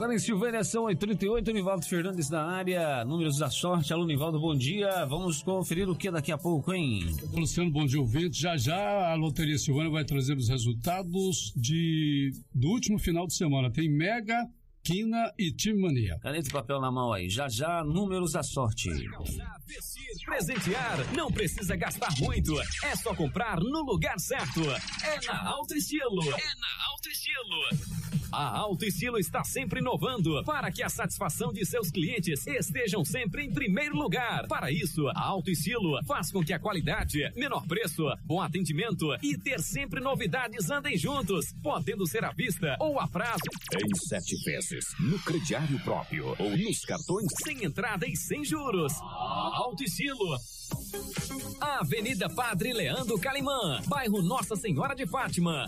Agora em Silvânia são 8h38, Nivaldo Fernandes na área, números da sorte. Alô, Nivaldo, bom dia. Vamos conferir o que daqui a pouco, hein? Luciano, bom dia, ouvinte. Já a Loteria Silvânia vai trazer os resultados do último final de semana. Tem Mega, Quina e Time Mania. Caneta e papel na mão aí. Já, números da sorte. Presentear não precisa gastar muito. É só comprar no lugar certo. É na Alto Estilo. A Alto Estilo está sempre inovando para que a satisfação de seus clientes estejam sempre em primeiro lugar. Para isso, a Alto Estilo faz com que a qualidade, menor preço, bom atendimento e ter sempre novidades andem juntos, podendo ser à vista ou a prazo. Em 7 vezes, no crediário próprio ou nos cartões. Sem entrada e sem juros. Alto Estilo. Avenida Padre Leandro Calimã, bairro Nossa Senhora de Fátima.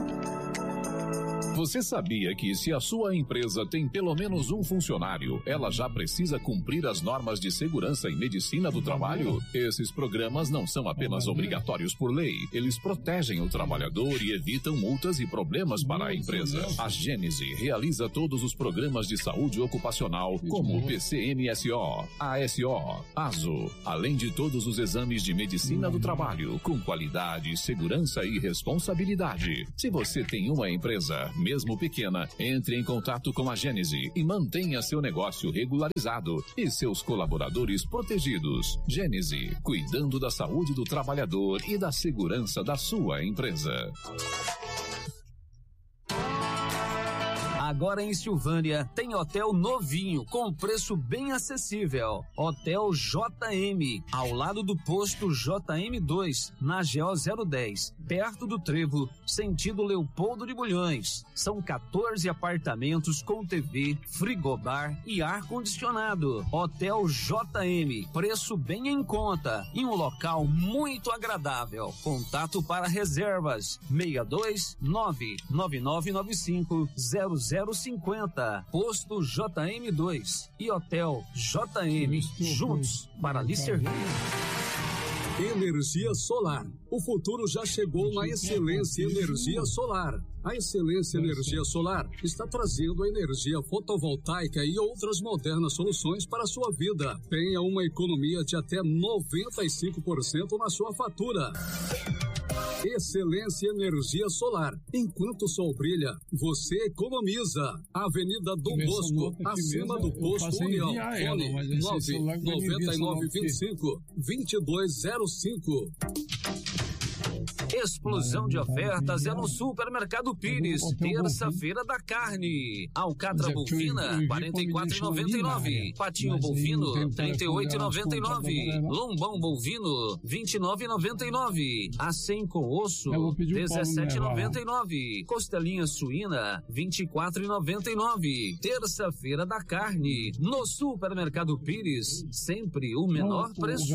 Você sabia que se a sua empresa tem pelo menos um funcionário, ela já precisa cumprir as normas de segurança e medicina do trabalho? Esses programas não são apenas obrigatórios por lei, eles protegem o trabalhador e evitam multas e problemas para a empresa. A Gênese realiza todos os programas de saúde ocupacional, como o PCMSO, ASO, ASO, além de todos os exames de medicina do trabalho, com qualidade, segurança e responsabilidade. Se você tem uma empresa, mesmo pequena, entre em contato com a Gênese e mantenha seu negócio regularizado e seus colaboradores protegidos. Gênese, cuidando da saúde do trabalhador e da segurança da sua empresa. Agora em Silvânia tem hotel novinho com preço bem acessível. Hotel JM, ao lado do posto JM2, na GO 010, perto do Trevo, sentido Leopoldo de Bulhões. São 14 apartamentos com TV, frigobar e ar-condicionado. Hotel JM, preço bem em conta e um local muito agradável. Contato para reservas 62 99995 0050. Posto JM2 e Hotel JM, juntos para lhe servir. Energia solar. O futuro já chegou na Excelência Energia Solar. A Excelência Energia Solar está trazendo a energia fotovoltaica e outras modernas soluções para a sua vida. Tenha uma economia de até 95% na sua fatura. Excelência Energia Solar. Enquanto o sol brilha, você economiza. Avenida Dom Bosco, acima do posto União. Fone 99925-2205. Explosão de ofertas é no Supermercado Pires. Terça-feira da carne. Alcatra bovina, R$ 44,99. Patinho bovino, R$ 38,99. Lombão bovino, R$ 29,99. A100 com osso, R$ 17,99. Costelinha suína, R$ 24,99. Terça-feira da carne. No Supermercado Pires, sempre o menor preço.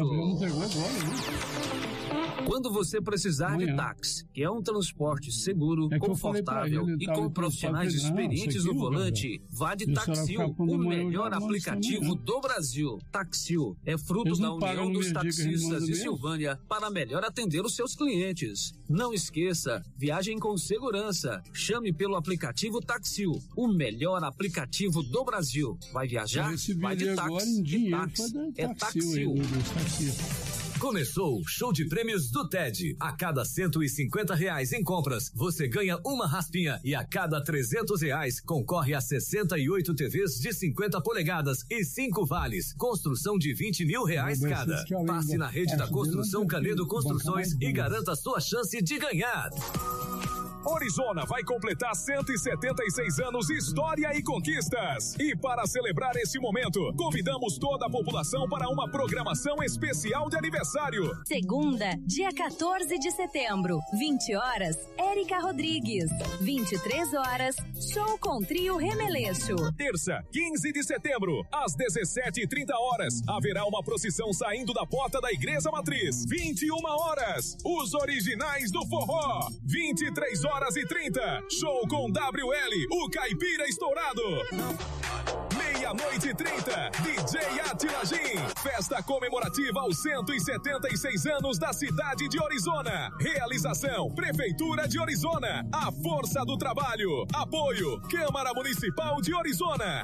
Quando você precisar de táxi, que é um transporte seguro, confortável e com profissionais experientes no volante, vá de Taxil, o melhor aplicativo do Brasil. Taxil é fruto da união dos taxistas de Silvânia para melhor atender os seus clientes. Não esqueça, viagem com segurança. Chame pelo aplicativo Taxil, o melhor aplicativo do Brasil. Vai viajar? Vai de táxi. De táxi. É Taxil. Começou o show de prêmios do TED. A cada R$150 em compras, você ganha uma raspinha e a cada R$300 concorre a 68 TVs de 50 polegadas e 5 vales. Construção de R$20 mil cada. Passe na rede da Construção Canedo Construções e garanta sua chance de ganhar. Orizona vai completar 176 anos de história e conquistas. E para celebrar esse momento, convidamos toda a população para uma programação especial de aniversário. Segunda, dia 14 de setembro, 20 horas, Érica Rodrigues. 23 horas, show com trio Remeleixo. Terça, 15 de setembro, às 17h30, haverá uma procissão saindo da porta da Igreja Matriz. 21 horas, os originais do forró. 23h30, show com WL, o Caipira Estourado. meia-noite e 30. DJ Atila Jim. Festa comemorativa aos 176 anos da cidade de Orizona. Realização: Prefeitura de Orizona. A força do trabalho. Apoio: Câmara Municipal de Orizona.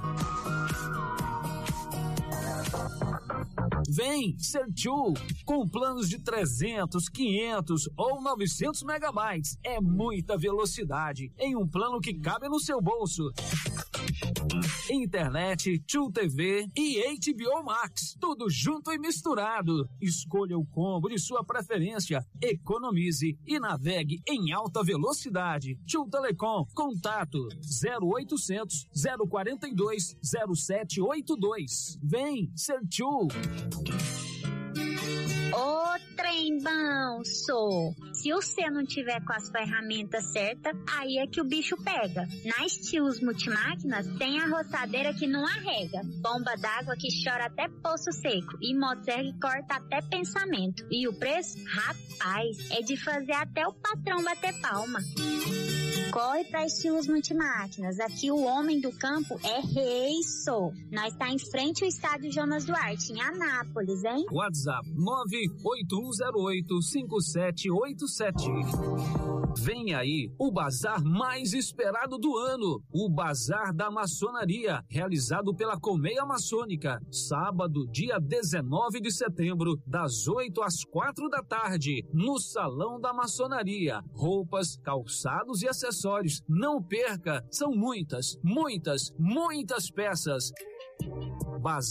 Vem ser Tchu, com planos de 300, 500 ou 900 megabytes. É muita velocidade em um plano que cabe no seu bolso. Internet, Tchu TV e HBO Max, tudo junto e misturado. Escolha o combo de sua preferência, economize e navegue em alta velocidade. Tchu Telecom, contato 0800 042 0782. Vem ser Tchu. Ô trem bom, sou. Se você não tiver com as ferramentas certas, aí é que o bicho pega. Na Estilos Multimáquinas tem a roçadeira que não arrega, bomba d'água que chora até poço seco e motosserra que corta até pensamento. E o preço? Rapaz, é de fazer até o patrão bater palma. Corre pra Estilos Multimáquinas. Aqui o homem do campo é rei, sou. Nós tá em frente ao estádio Jonas Duarte, em Anápolis, hein? WhatsApp 981085787. Vem aí o bazar mais esperado do ano, o Bazar da Maçonaria, realizado pela Colmeia Maçônica, sábado, dia 19 de setembro, das 8 às 4 da tarde, no Salão da Maçonaria. Roupas, calçados e acessórios. Não perca, são muitas peças. Bazar